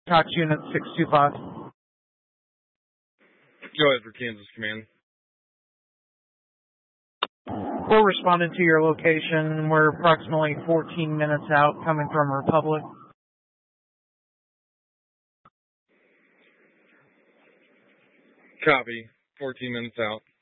Cox Unit 625. Go ahead for Kansas Command. We're responding to your location. We're approximately 14 minutes out coming from Republic. Copy. 14 minutes out.